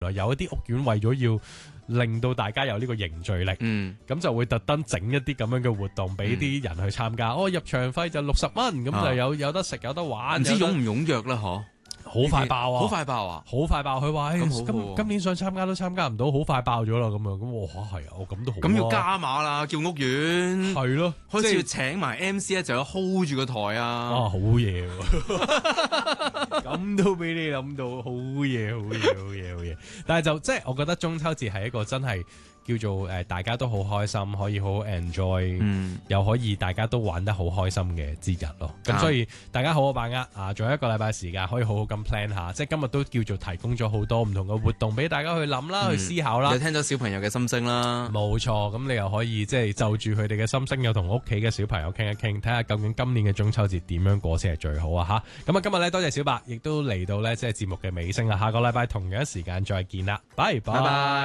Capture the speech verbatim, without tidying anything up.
有一啲屋苑為咗要令到大家有呢個凝聚力，咁、 嗯、 就會特登整一啲咁樣嘅活動俾啲人去參加。嗯、哦，入場費就六十蚊，咁就有有得食有得玩。 唔知踴唔踴躍啦，嗬？ 好快爆啊！ 好快爆啊！ 好快爆！佢話：， 咁今今年想參加都參加唔到，好快爆咗啦！咁樣咁我嚇係啊，我咁都好。 咁要加碼啦，叫屋苑係咯， 開始要請埋 M C 咧，就要 hold 住個台啊！ 啊，好嘢喎！咁都俾你諗到，好嘢，好嘢，好嘢，好嘢！但係就即係我覺得中秋節係一個真係。叫做誒，大家都好開心，可以好 enjoy，、嗯、又可以大家都玩得好開心嘅節日咯。咁、嗯、所以大家好好把握啊！仲有一個禮拜時間，可以好好咁 plan 下。即係今日都叫做提供咗好多唔同嘅活動俾大家去諗啦，嗯、去思考啦。 又聽咗小朋友嘅心聲啦， 冇錯。咁你又可以即係就住佢哋嘅心聲，又同屋企嘅小朋友傾一傾，睇下究竟今年嘅中秋節點樣過先係最好啊！吓，咁啊，今日咧多謝小白，亦都嚟到咧即係節目嘅尾聲啦。下個禮拜同樣時間再見啦，拜拜。